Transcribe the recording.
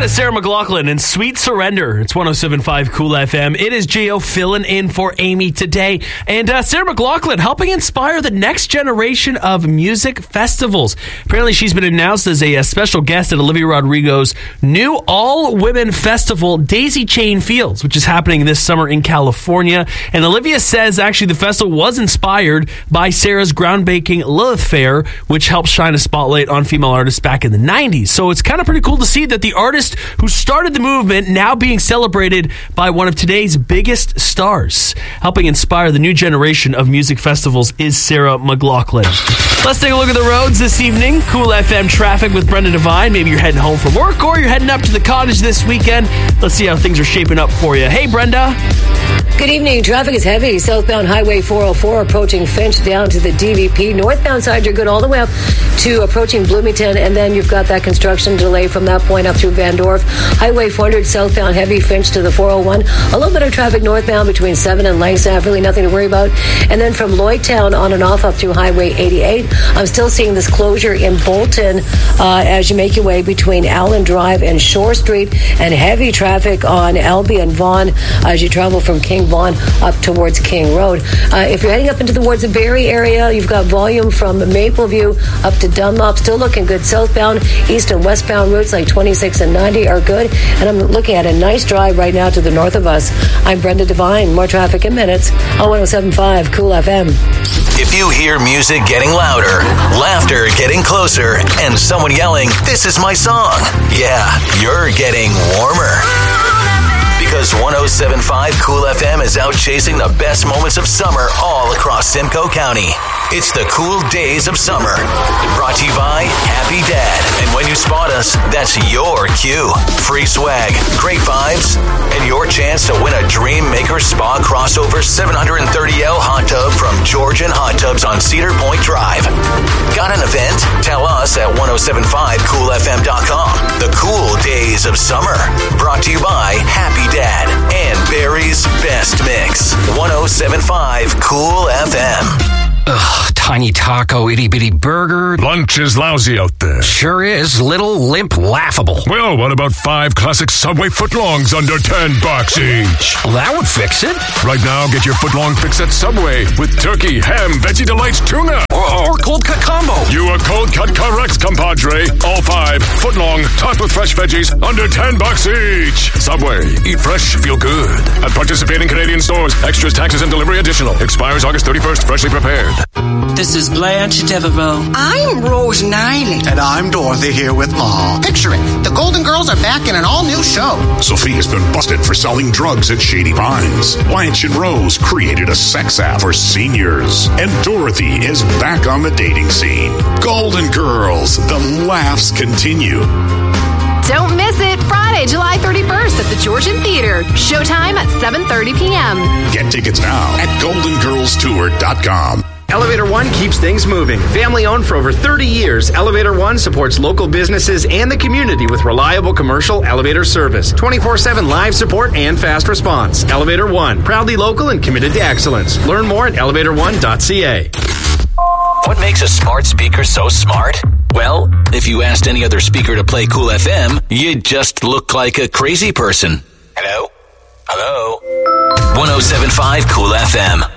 That is Sarah McLachlan and Sweet Surrender. It's 107.5 Cool FM. It is Gio filling in for Amy today. And Sarah McLachlan helping inspire the next generation of music festivals. Apparently, she's been announced as a special guest at Olivia Rodrigo's new all-women festival, Daisy Chain Fields, which is happening this summer in California. And Olivia says actually the festival was inspired by Sarah's groundbreaking Lilith Fair, which helped shine a spotlight on female artists back in the 90s. So it's kind of pretty cool to see that the artist who started the movement now being celebrated by one of today's biggest stars. Helping inspire the new generation of music festivals is Sarah McLachlan. Let's take a look at the roads this evening. Cool FM traffic with Brenda Devine. Maybe you're heading home from work or you're heading up to the cottage this weekend. Let's see how things are shaping up for you. Hey, Brenda. Good evening. Traffic is heavy. Southbound Highway 404 approaching Finch down to the DVP. Northbound side, you're good all the way up to approaching Bloomington, and then you've got that construction delay from that point up through Van Dorf. Highway 400 southbound heavy Finch to the 401. A little bit of traffic northbound between 7 and Langstaff. Really nothing to worry about. And then from Lloydtown on and off up through Highway 88. I'm still seeing this closure in Bolton as you make your way between Allen Drive and Shore Street, and heavy traffic on Albee and Vaughan as you travel from King Vaughan up towards King Road. If you're heading up into towards the Barrie area, you've got volume from Mapleview up to Dunlop. Still looking good. Southbound, east and westbound routes like 26 and 90 are good. And I'm looking at a nice drive right now to the north of us. I'm Brenda Devine. More traffic in minutes on 107.5 Cool FM. If you hear music getting louder, laughter getting closer, and someone yelling, "This is my song," yeah, you're getting warmer. Because 107.5 Cool FM is out chasing the best moments of summer all across Simcoe County. It's the Cool Days of Summer. Brought to you by Happy Dad. And when you spot us, that's your cue. Free swag, great vibes, and your chance to win a Dream Maker Spa crossover 730L hot tub from Georgian Hot Tubs on Cedar Point Drive. Got an event? Tell us at 1075coolfm.com. The Cool Days of Summer. Brought to you by Happy Dad and Barry's Best Mix. 107.5 Cool FM. Ugh, tiny taco, itty-bitty burger. Lunch is lousy out there. Sure is. Little, limp, laughable. Well, what about 5 classic Subway footlongs under $10 each? Well, that would fix it. Right now, get your footlong fix at Subway with turkey, ham, Veggie Delights, tuna. Or cold cut combo. You are cold cut correct, compadre. All 5 footlong, topped with fresh veggies, under $10 each. Subway. Eat fresh, feel good. At participating Canadian stores. Extras, taxes, and delivery additional. Expires August 31st. Freshly prepared. This is Blanche Devereaux. I'm Rose Niley. And I'm Dorothy here with Ma. Picture it. The Golden Girls are back in an all-new show. Sophia's been busted for selling drugs at Shady Pines. Blanche and Rose created a sex app for seniors. And Dorothy is back on the dating scene. Golden Girls. The laughs continue. Don't miss it. Friday, July 31st at the Georgian Theater. Showtime at 7:30 p.m. Get tickets now at goldengirlstour.com. Elevator One keeps things moving. Family owned for over 30 years, Elevator One supports local businesses and the community with reliable commercial elevator service, 24/7 live support and fast response. Elevator One, proudly local and committed to excellence. Learn more at elevator1.ca. What makes a smart speaker so smart? Well, if you asked any other speaker to play Cool FM, you'd just look like a crazy person. Hello? Hello? 107.5 Cool FM.